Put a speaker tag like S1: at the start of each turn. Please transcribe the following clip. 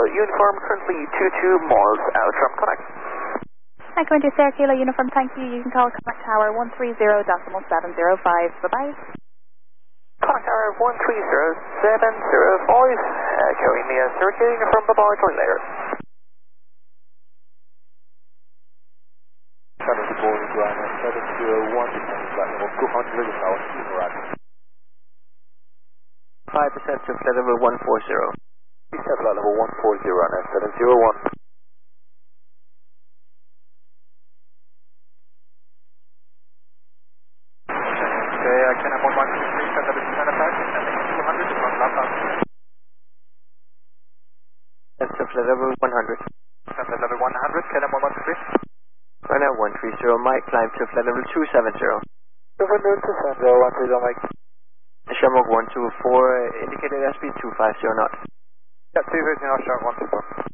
S1: Uniform, currently 22 miles out from Connect.
S2: Hi, going to Sierra Kilo Uniform, thank you. You can call Connect Tower 130.705. Bye-bye.
S1: Connect Tower 130.705. Carrying the Sierra Kilo Uniform, bye-bye, join later.
S3: Connect Boeing Ground 701, flight level 200 is our Iraq.
S4: 5% to flight level 140.
S3: Flight level 140 on S701.
S1: KLM 113, send level 200, is on laptop.
S4: That's to flight level 100.
S1: Send level 100, KLM 113.
S4: Right now 130, Mike, climb to flight level 270.
S3: 270, 130, Mike.
S4: Shamrock 124, indicated SP 250 knots.
S3: Yeah, 250 knots, Shamrock 124.